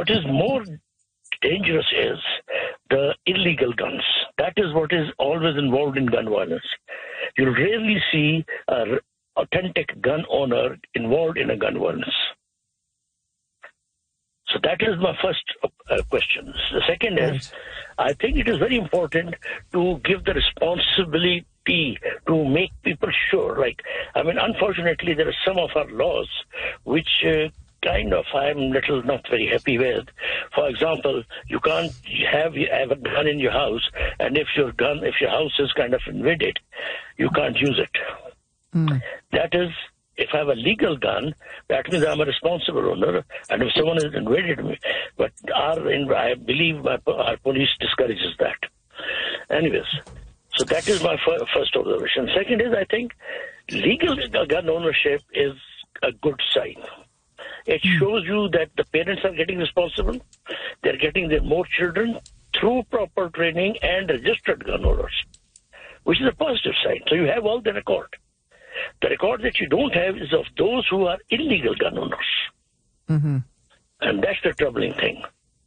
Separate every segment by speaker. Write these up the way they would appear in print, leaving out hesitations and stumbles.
Speaker 1: what is more dangerous is the illegal guns. That is what is always involved in gun violence. You rarely see an authentic gun owner involved in a gun violence. So that is my first question. The second is, I think it is very important to give the responsibility to make people sure. Unfortunately, there are some of our laws which I'm not very happy with. For example, you can't have a gun in your house, and if your house is kind of invaded, you can't use it. That is, if I have a legal gun, that means I'm a responsible owner, and if someone has invaded me, but I believe our police discourages that. Anyways, so that is my first observation. Second is, I think legal gun ownership is a good sign. It shows you that the parents are getting responsible. They're getting their more children through proper training and registered gun owners, which is a positive sign. So you have all the record. The record that you don't have is of those who are illegal gun owners. Mm-hmm. And that's the troubling thing.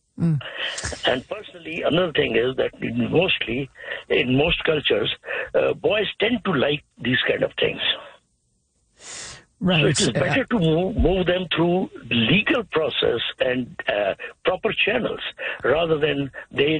Speaker 1: And personally, another thing is that in most cultures, boys tend to like these kind of things.
Speaker 2: Right.
Speaker 1: So it is better to move them through legal process and proper channels rather than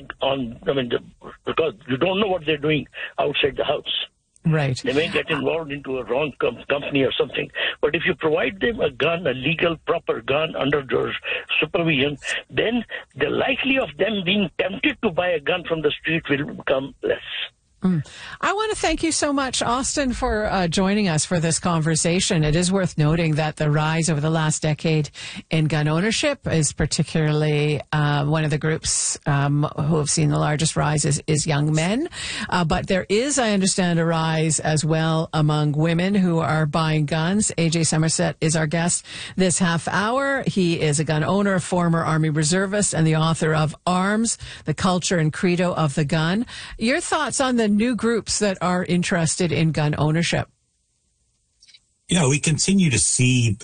Speaker 1: because you don't know what they're doing outside the house.
Speaker 2: Right.
Speaker 1: They may get involved into a wrong company or something. But if you provide them a gun, a legal, proper gun under your supervision, then the likelihood of them being tempted to buy a gun from the street will become less.
Speaker 2: I want to thank you so much, Austin, for joining us for this conversation. It is worth noting that the rise over the last decade in gun ownership is particularly one of the groups who have seen the largest rise is young men. But there is, I understand, a rise as well among women who are buying guns. AJ Somerset is our guest this half hour. He is a gun owner, former Army reservist, and the author of Arms, The Culture and Credo of the Gun. Your thoughts on the new groups that are interested in gun ownership?
Speaker 3: Yeah, we continue to see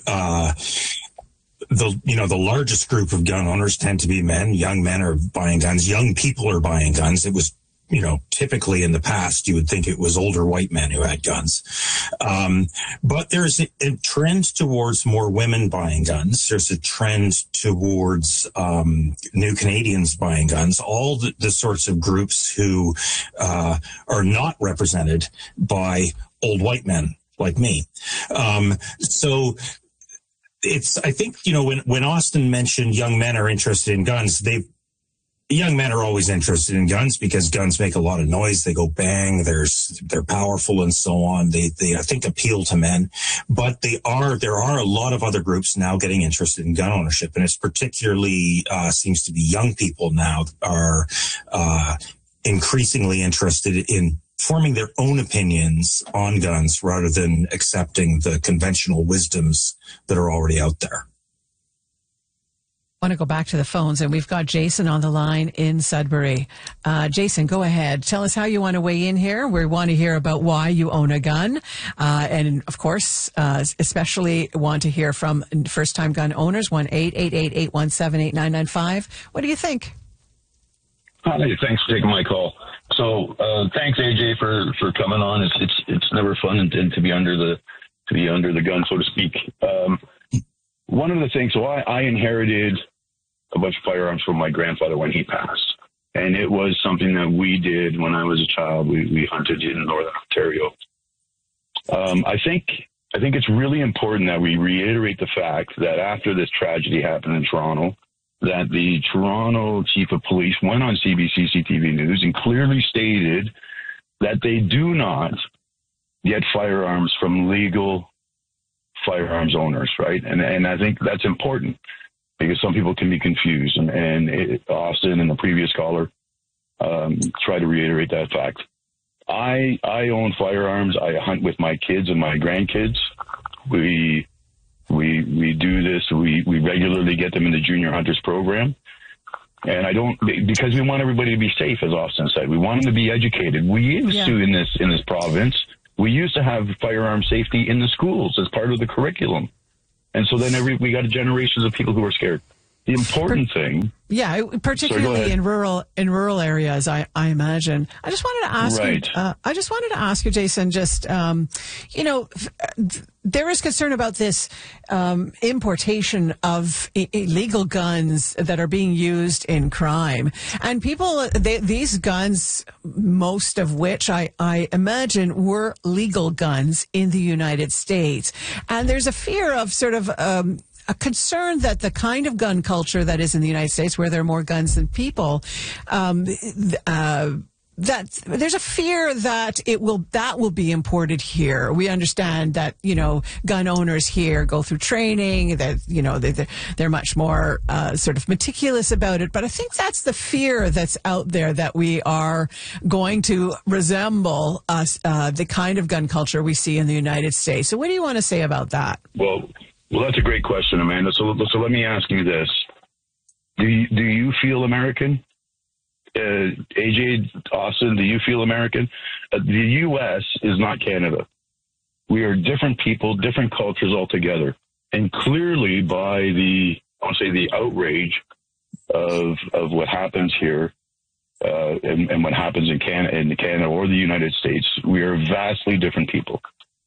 Speaker 3: the largest group of gun owners tend to be men. Young men are buying guns. Young people are buying guns. It was, typically in the past, you would think it was older white men who had guns. But there's a trend towards more women buying guns. There's a trend towards new Canadians buying guns, all the sorts of groups who are not represented by old white men like me. So I think, when Austin mentioned young men are interested in guns, young men are always interested in guns because guns make a lot of noise. They go bang. They're powerful and so on. They I think appeal to men, but there are a lot of other groups now getting interested in gun ownership, and it's particularly seems to be young people now are increasingly interested in forming their own opinions on guns rather than accepting the conventional wisdoms that are already out there.
Speaker 2: I want to go back to the phones, and we've got Jason on the line in Sudbury. Jason, go ahead. Tell us how you want to weigh in here. We want to hear about why you own a gun. And, of course, especially want to hear from first-time gun owners, 1-888-817-8995. What do you think?
Speaker 4: Hi, thanks for taking my call. So thanks, AJ, for coming on. It's never fun and to be under the gun, so to speak. One of the things, so I inherited a bunch of firearms from my grandfather when he passed. And it was something that we did when I was a child. We hunted in Northern Ontario. I think it's really important that we reiterate the fact that after this tragedy happened in Toronto, that the Toronto chief of police went on CBC CTV News and clearly stated that they do not get firearms from legal firearms owners, right? And I think that's important because some people can be confused. And Austin and the previous caller try to reiterate that fact. I own firearms. I hunt with my kids and my grandkids. We do this. We regularly get them in the Junior Hunters program. And because we want everybody to be safe, as Austin said. We want them to be educated. We used to in this province. We used to have firearm safety in the schools as part of the curriculum. And so then we got generations of people who are scared. The important thing.
Speaker 2: Yeah, particularly in rural areas, I imagine. I just wanted to ask you. I just wanted to ask you, Jason. Just there is concern about this importation of illegal guns that are being used in crime, and these guns, most of which I imagine were legal guns in the United States, and there's a fear of sort of a concern that the kind of gun culture that is in the United States, where there are more guns than people, that there's a fear that that will be imported here. We understand that, gun owners here go through training, that, they're much more sort of meticulous about it. But I think that's the fear that's out there, that we are going to resemble the kind of gun culture we see in the United States. So what do you want to say about that?
Speaker 4: Well, that's a great question, Amanda. So let me ask you this. Do you feel American? AJ, Austin, do you feel American? The U.S. is not Canada. We are different people, different cultures altogether. And clearly by the outrage of what happens here and what happens in Canada or the United States, we are vastly different people.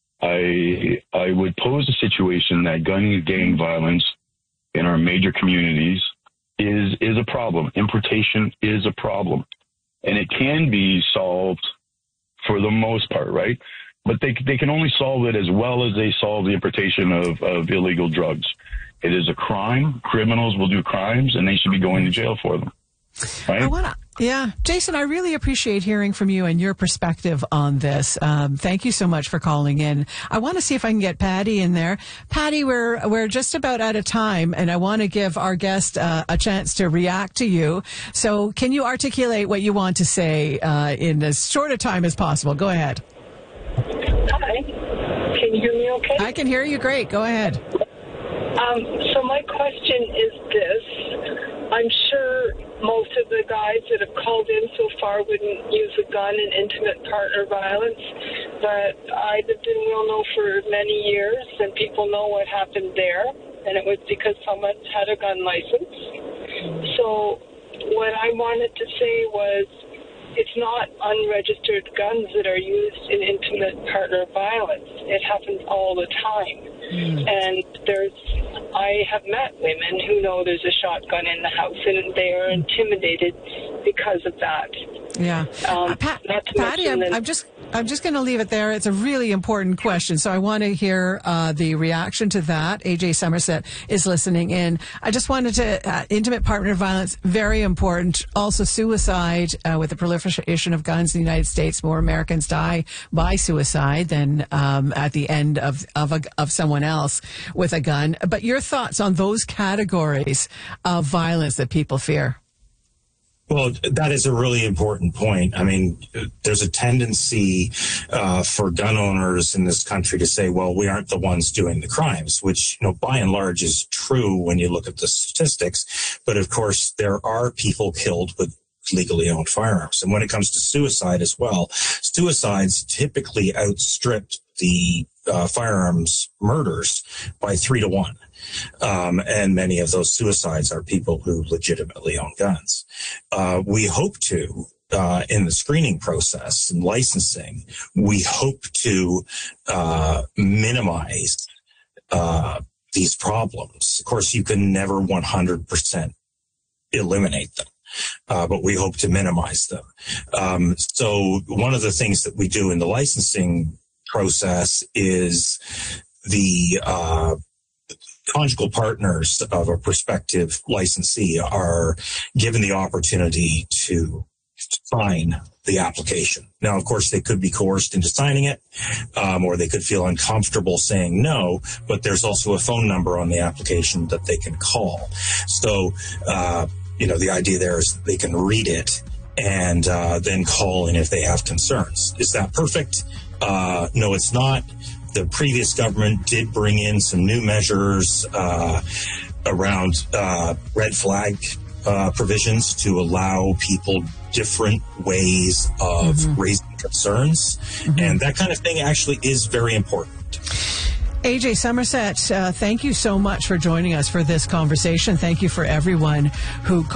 Speaker 4: I would pose a situation that gun and gang violence in our major communities is a problem. Importation is a problem. And it can be solved for the most part, right? But they can only solve it as well as they solve the importation of illegal drugs. It is a crime. Criminals will do crimes, and they should be going to jail for them. Right?
Speaker 2: Jason, I really appreciate hearing from you and your perspective on this. Thank you so much for calling in. I want to see if I can get Patty in there. Patty, we're just about out of time, and I want to give our guest a chance to react to you. So can you articulate what you want to say in as short a time as possible? Go ahead.
Speaker 5: Hi. Can you hear me okay?
Speaker 2: I can hear you great. Go ahead.
Speaker 5: So my question is this. I'm sure most of the guys that have called in so far wouldn't use a gun in intimate partner violence, but I lived in Wilno for many years, and people know what happened there, and it was because someone had a gun license. So what I wanted to say was, it's not unregistered guns that are used in intimate partner violence. It happens all the time. And I have met women who know there's a shotgun in the house, and they are intimidated because of that.
Speaker 2: Yeah. Patty, I'm just going to leave it there. It's a really important question, so I want to hear the reaction to that. AJ Somerset is listening in. I just wanted to, intimate partner violence, very important. Also suicide, with the proliferation of guns in the United States, more Americans die by suicide than at the end of someone else with a gun. But your thoughts on those categories of violence that people fear?
Speaker 3: Well, that is a really important point. I mean, there's a tendency for gun owners in this country to say, well, we aren't the ones doing the crimes, which, by and large is true when you look at the statistics. But of course, there are people killed with legally owned firearms. And when it comes to suicide as well, suicides typically outstrip the firearms murders by 3 to 1. And many of those suicides are people who legitimately own guns. We hope to, in the screening process and licensing, we hope to minimize these problems. Of course, you can never 100% eliminate them. But we hope to minimize them. So one of the things that we do in the licensing process is the conjugal partners of a prospective licensee are given the opportunity to sign the application. Now, of course, they could be coerced into signing it, or they could feel uncomfortable saying no, but there's also a phone number on the application that they can call. So, the idea there is that they can read it and then call in if they have concerns. Is that perfect? No, it's not. The previous government did bring in some new measures around red flag provisions to allow people different ways of raising concerns. And that kind of thing actually is very important.
Speaker 2: AJ Somerset, thank you so much for joining us for this conversation. Thank you for everyone who